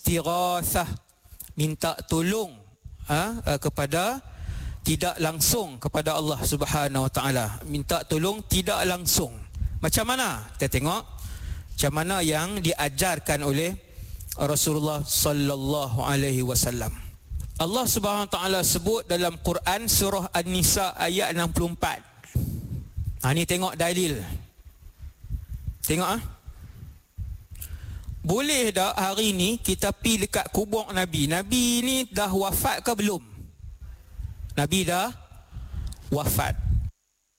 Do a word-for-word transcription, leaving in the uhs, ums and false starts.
istighasah, minta tolong ha, kepada tidak langsung kepada Allah Subhanahu Wa Taala, minta tolong tidak langsung. Macam mana? Kita tengok macam mana yang diajarkan oleh Rasulullah sallallahu alaihi wasallam. Allah Subhanahu Wa Taala sebut dalam Quran surah An-Nisa ayat enam puluh empat. Ha, ni tengok dalil. Tengok ah. Boleh tak hari ni kita pergi dekat kubur Nabi? Nabi ni dah wafat ke belum? Nabi dah wafat.